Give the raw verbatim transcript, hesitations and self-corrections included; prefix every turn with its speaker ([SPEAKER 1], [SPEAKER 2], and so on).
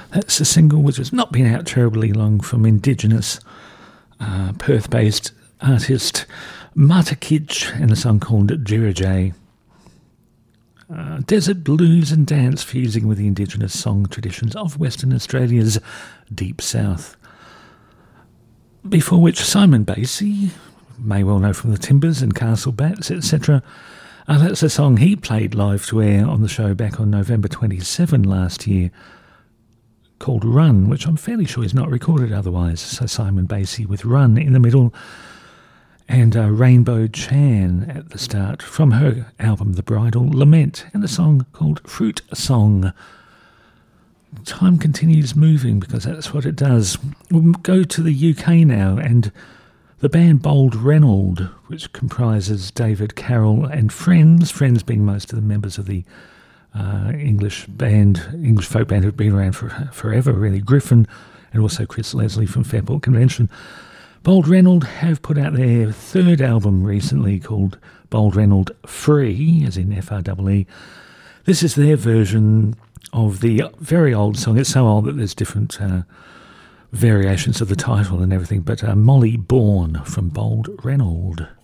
[SPEAKER 1] That's a single which has not been out terribly long from Indigenous uh, Perth-based artist Mata Kidge, and a song called Jirajay. Uh, desert blues and dance fusing with the Indigenous song traditions of Western Australia's Deep South. Before which Simon Basie, may well know from the Timbers and Castle Bats, et cetera. Uh, that's a song he played live to air on the show back on November twenty-seventh last year, called Run, which I'm fairly sure is not recorded otherwise. So Simon Basie with Run in the middle, and uh, Rainbow Chan at the start from her album The Bridal Lament, and a song called Fruit Song. Time continues moving because that's what it does. We'll go to the U K now, and the band Bold Reynolds, which comprises David Carroll and friends, friends being most of the members of the uh, English band, English folk band who've been around for forever, really, Griffin, and also Chris Leslie from Fairport Convention. Bold Reynolds have put out their third album recently called Bold Reynolds Free, as in F R E E. This is their version of the very old song. It's so old that there's different uh, variations of the title and everything, but uh, Molly Bourne from Bold Reynolds.